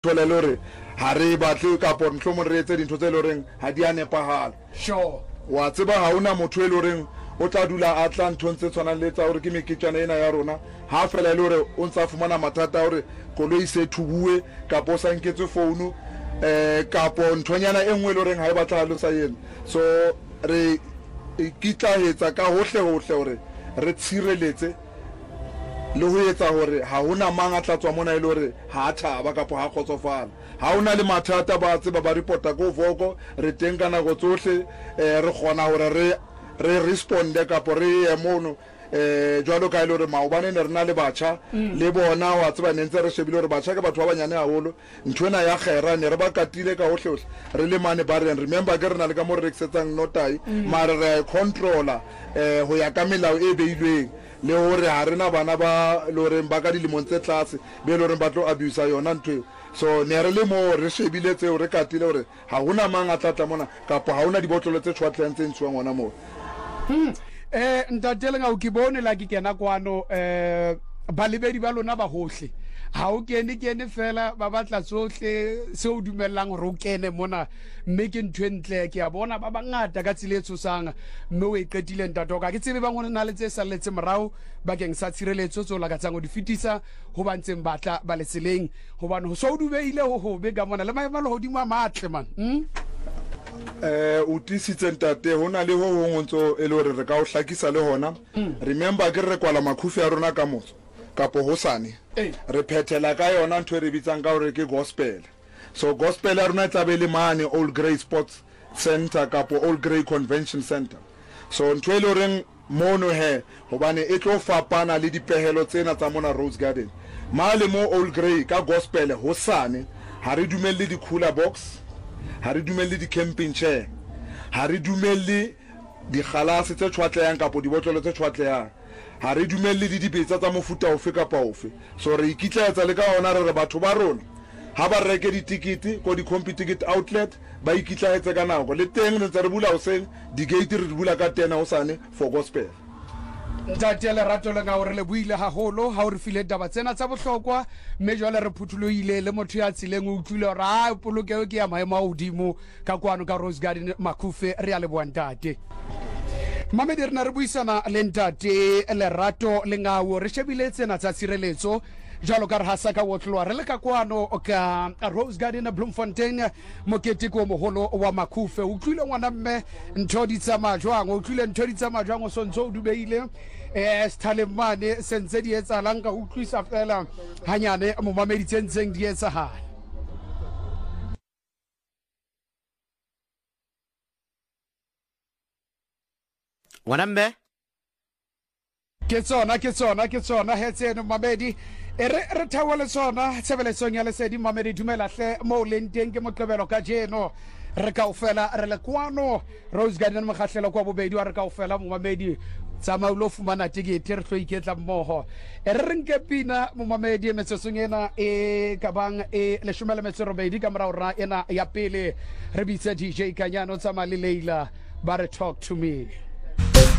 thola lore ha re batle ka pon tlhomo re etse dintho tse loreng ha di a nepahala sure wa tseba ha una motho e loreng o tla dula a tla ntho ntse tshwana le tsa hore ke meketjana ena ya rona ha fela le hore o ntsa fumana mathata hore koloi se thubuwe ka posa nketse phone ka po nthonyana e nngwe loreng ha e batla lo sa yena so re kitla etsa ka hohle hore re tshireletse le ho etsa hore ha hona mang a tla tswa mona ile hore ha thaba kapo ha khotsofala ha ona le mathata ba tseba ba reporta go voko re teng kana go tsohle re gona hore re responde kapo re mono jwalo ka ile hore maobane ne rena le batjha le bona wa tseba ne ntse re shebile hore batjha ke batho ba banyane haholo nthwena ya kgera ne re ba katile ka hohle re le mane ba re remember ke rena le ka mo re rekisetsang notai mara re controller ho ya ka melao e beilweng le hore ha rena bana ba loreng ba ka dilemong tse tlase be loreng ba tlo abuse yona ntwe so ne re le mo re shebile tseo re katile hore ha hona mang a tlatla mona kapo ha hona dibotlolo tse tshwatleng tse ntshuwang ona mo ntatele nga o ke bone la ke kena kwano balebedi ba lona ba hohle ha o kene fela ba batla tsohle se o dumellang hore o kene mona mme ke ntwe ntle ke a bona ba bangata ka tsile tshosang mme o e qetile ntatoka ke tsebe ba ngone na le tse salletse morao bakeng sa tshireletso tsola ka tsango di fitisa ho ba ntseng batla ba le tseleng hobane ho so o dubeile ho hobe ka mona le maemo le hodimo a matle man o tisitse ntate hona le ho hongotso e le hore re ka o hlakisa le hona remember ke re kwala makhufi a rona ka motso kapo hosane re phethela ka yona ntwe re bitsang ka hore ke gospel so gospel ya rona tla be le mane Old Grey Sports Center kapo Old Grey Convention Center so ntwe le reng mono he hobane e tlo fapana le dipehelo tsena tsa mona Rose Garden male mo Old Grey ka gospel hosane ha re dumelle di cooler box ha re dumelle di camping chair ha re dumelle di khalase tse tshwatleyang kapo dibotlolo tse tshwatleyang ha re dumelle di dibetsa tsa mofuta ofe kapa ofe so re ikitlaetsa le ka ona re batho ba rona ha ba reke ditikiti ko di compi ticket outlet ba ikitlaetse ka nako le teng ne tsa re bula hoseng di gate re bula ka 10 hosane for gospel ntatele rato le nga hore le buile haholo ha o re file taba tsena tsa bohlokwa mme jwale re phuthulohile le motho ya tsileng o utlwile hore a polokeo ke ya maemo a hodimo ka kwano ka Rose Garden Makhufe re a le boantate mamedi rena re buisana le ntate Lerato Lengawo re shebile tsena tsa tshireletso jalo ka re hasa ka wotlwa re le ka kwano ka Rose Garden Bloemfontein mokete ko moholo wa Makhufe o tlile ngwana mme ntho di tsama jwang o tlile ntho di tsama jwang o sontso o dubeile Stalemane sentse di etsa langa o tlisa fela hanyane mo mamedi tsentseng di etsa ha Wanambe ke tsona hetseno mamedi re thawale tsona tsebeletsong ya lesedi mamedi dumela hle mo lenteng ke motlobelo ka jeno re ka ofela re le kwano Rose Garden mokgahlelo kwa bobedi wa re ka ofela mo mamedi tsama ulo fumana tikete re tlo iketla mmoho re renke pina mo mamedi metsetsong ena e kabang e le shumela metserobedi ka mora ora ena ya pele re bitse DJ Kanyano tsama le Leila bare talk to me